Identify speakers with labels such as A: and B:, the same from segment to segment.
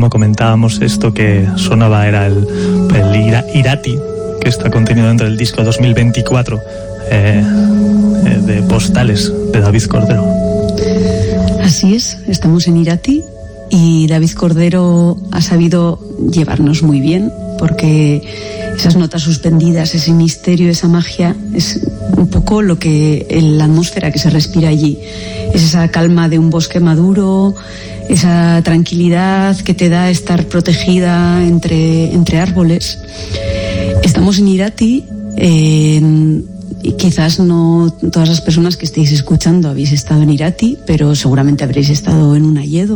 A: como comentábamos, esto que sonaba era el Irati, que está contenido dentro del disco 2024 de Postales de David Cordero.
B: Así es, estamos en Irati y David Cordero ha sabido llevarnos muy bien, porque esas notas suspendidas, ese misterio, esa magia, es un poco lo que la atmósfera que se respira allí. Es esa calma de un bosque maduro, esa tranquilidad que te da estar protegida entre árboles. Estamos en Irati, y quizás no todas las personas que estéis escuchando habéis estado en Irati, pero seguramente habréis estado en un hayedo.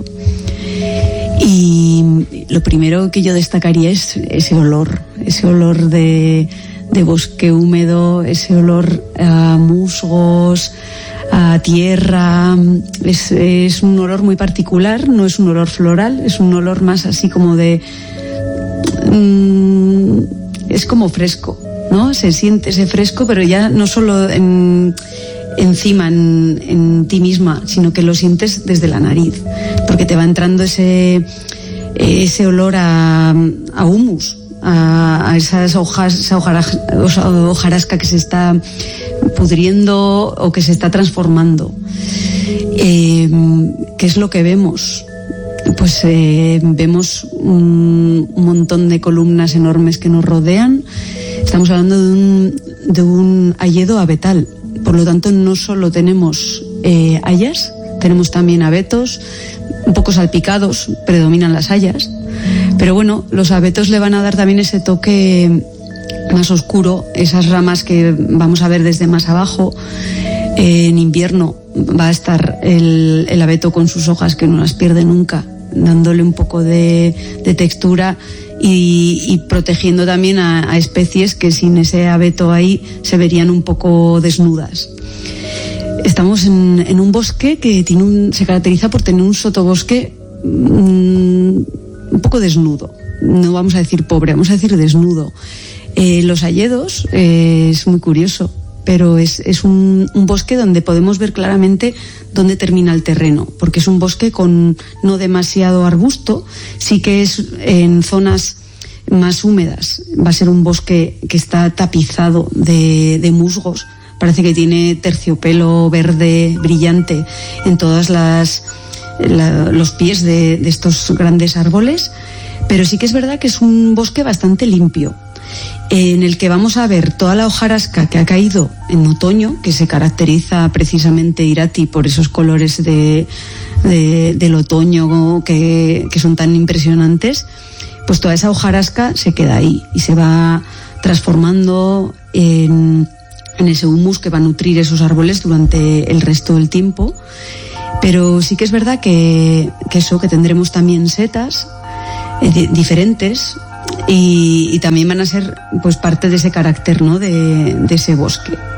B: Y lo primero que yo destacaría es ese olor de bosque húmedo, ese olor a musgos, a tierra. Es un olor muy particular, no es un olor floral, es un olor más así como de... es como fresco, ¿no? Se siente ese fresco, pero ya no solo encima en ti misma, sino que lo sientes desde la nariz, porque te va entrando ese olor a humus, a esas hojas, esa hojarasca que se está pudriendo o que se está transformando. ¿Qué es lo que vemos? Pues vemos un montón de columnas enormes que nos rodean. Estamos hablando de un hayedo abetal. Por lo tanto, no solo tenemos hayas, tenemos también abetos, un poco salpicados, predominan las hayas. Pero bueno, los abetos le van a dar también ese toque más oscuro, esas ramas que vamos a ver desde más abajo. En invierno va a estar el abeto con sus hojas, que no las pierde nunca, dándole un poco de textura y protegiendo también a especies que sin ese abeto ahí se verían un poco desnudas. Estamos en un bosque que se caracteriza por tener un sotobosque un poco desnudo. No vamos a decir pobre, vamos a decir desnudo. Los hayedos es muy curioso, pero es un bosque donde podemos ver claramente dónde termina el terreno, porque es un bosque con no demasiado arbusto, sí que es en zonas más húmedas. Va a ser un bosque que está tapizado de musgos, parece que tiene terciopelo verde brillante en todas los pies de estos grandes árboles, pero sí que es verdad que es un bosque bastante limpio, en el que vamos a ver toda la hojarasca que ha caído en otoño, que se caracteriza precisamente Irati por esos colores del otoño que son tan impresionantes. Pues toda esa hojarasca se queda ahí y se va transformando en ese humus que va a nutrir esos árboles durante el resto del tiempo. Pero sí que es verdad que tendremos también setas diferentes, y también van a ser pues parte de ese carácter, ¿no? de ese bosque.